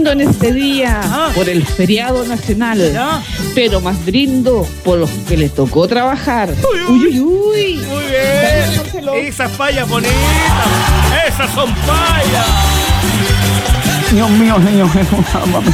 brindo en este día por el feriado nacional, pero más brindo por los que les tocó trabajar. Uy, uy, uy. Muy bien. Esas payas bonitas. Esas son payas. Dios mío, señor Jesús, sálvame.